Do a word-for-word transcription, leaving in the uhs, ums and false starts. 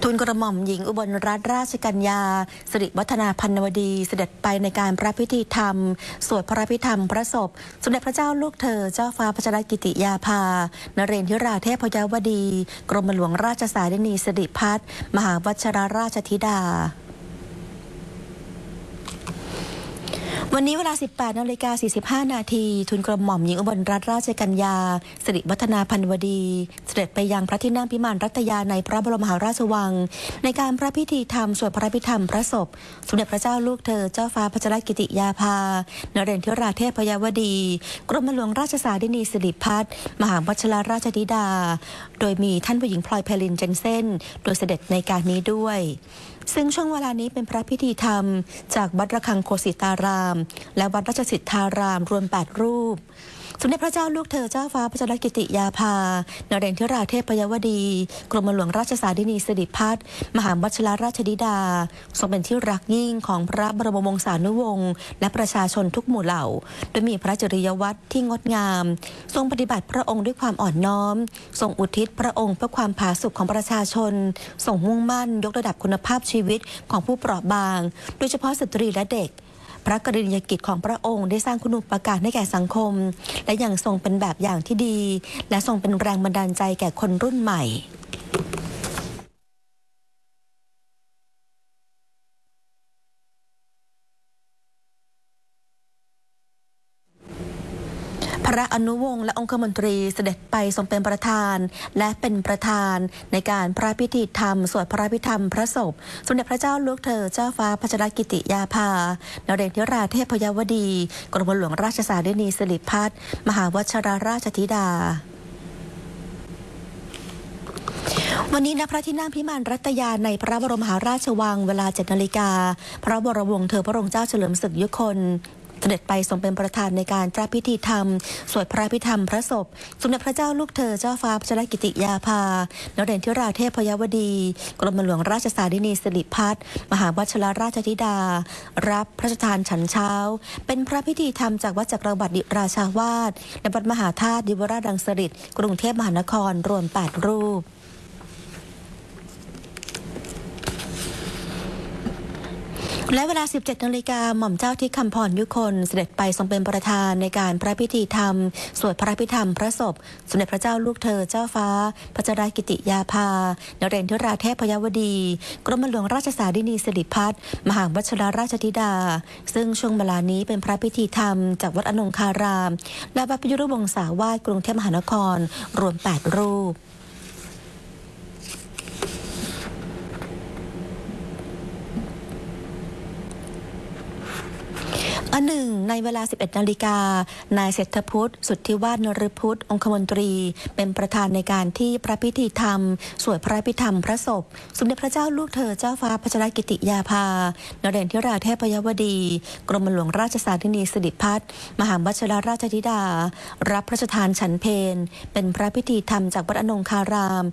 ทูลกระหม่อมหญิงอุบลรัตนราชกัญญาสิริวัฒนาพันนวดีเสด็จไปในการพระพิธีธรรมสวดพระพิธรรมพระศพสมเด็จพระเจ้าลูกเธอเจ้าฟ้าพัชรกิติยาภานเรนทิราเทพยวดี กรมหลวงราชสารินีสิริพัฒน์มหาวชิรราชธิดาวันนี้เวลา สิบแปดนาฬิกาสี่สิบห้า นาทีทูลกระหม่อมหญิงอุบลรัตนราชกัญญาสิริวัฒนาพันวดีเสด็จไปยังพระที่นั่งพิมานรัตยาในพระบรมมหาราชวังในการพระพิธีธรรมสวดพระพิธรรมพระศพสมเด็จพระเจ้าลูกเธอเจ้าฟ้าพัชรกิติยาภานเรนทิราเทพยวดี กรมหลวงราชสารินีสิริพัฒน์มหาวชิรราชธิดาโดยมีท่านผู้หญิงพลอยเพลินเจนเซ่นโดยเสด็จในการนี้ด้วยซึ่งช่วงเวลานี้เป็นพระพิธีธรรมจากวัดระฆังโคสิตารามและวัดราชสิทธารามรวมแปดรูปสมเด็จพระเจ้าลูกเธอเจ้าฟ้าพัชรกิติยาภานเรนทิราเทพยวดี กรมหลวงราชสารินีสิริพัฒน์มหาวชิรราชธิดาทรงเป็นที่รักยิ่งของพระบรมวงศานุวงศ์และประชาชนทุกหมู่เหล่าโดยมีพระจริยวัตรที่งดงามทรงปฏิบัติพระองค์ด้วยความอ่อนน้อมทรงอุทิศพระองค์เพื่อความผาสุกของประชาชนทรงมุ่งมั่นยกระดับคุณภาพชีวิตของผู้เปราะบางโดยเฉพาะสตรีและเด็กพระกรณียกิจของพระองค์ได้สร้างคุณูปการให้แก่สังคมและยังทรงเป็นแบบอย่างที่ดีและทรงเป็นแรงบันดาลใจแก่คนรุ่นใหม่พระอนุวงศ์และองคมนตรีเสด็จไปทรงเป็นประธานและเป็นประธานในการพระพิธีธรรมสวดพระพิธรรมพระศพสมเด็จพระเจ้าลูกเธอเจ้าฟ้าพัชรกิติยาภานเรนทิราเทพยวดี กรมหลวงราชสารินีสิริพัฒน์มหาวชิรราชธิดาวันนี้ณพระที่นั่งพิมานรัตยาในพระบรมมหาราชวังเวลา เจ็ดนาฬิกาพระวรวงศ์เธอพระองค์เจ้าเฉลิมศึกยุคนเสด็จไปทรงเป็นประธานในการพระพิธีธรรมสวดพระพิธรรมพระศพสมเด็จพระเจ้าลูกเธอเจ้าฟ้าพัชรกิติยาภานเรนทิราเทพยวดี กรมหลวงราชสารินีสิริพัฒน์มหาวชิรราชธิดารับพระราชทานฉันเช้าเป็นพระพิธีธรรมจากวัดจักรวรรดิราชาวาสและวัดมหาธาตุดิวราชรังสฤษฎ์กรุงเทพมหานครรวมแปดรูปและเวลา สิบเจ็ดนาฬิกาหม่อมเจ้าทิศคำพรยุคนเสด็จไปทรงเป็นประธานในการพระพิธีธรรมสวดพระพิธรรมพระศพสมเด็จพระเจ้าลูกเธอเจ้าฟ้าพัชรกิติยาภานเรนทิราเทพยวดี กรมหลวงราชสารินีสิริพัฒน์มหาวชิรราชธิดาซึ่งช่วงเวลานี้เป็นพระพิธีธรรมจากวัดอนงคารามและวัดพิยุรวงศาวาสกรุงเทพมหานครรวมแปดรูปอันหนึ่งในเวลา สิบเอ็ดนาฬิกานายเศรษฐพุทธสุทธิวาฒนฤพุทธองคมนตรีเป็นประธานในการที่พระพิธีธรรมสวดพระพิธรรมพระศพสมเด็จพระเจ้าลูกเธอเจ้าฟ้าพัชรกิติยาภานเรนทิราเทพยวดี กรมหลวงราชสารินีสิริพัฒน์มหาวชิรราชธิดารับพระราชทานฉันเพลเป็นพระพิธีธรรมจากวัดอนงคาราม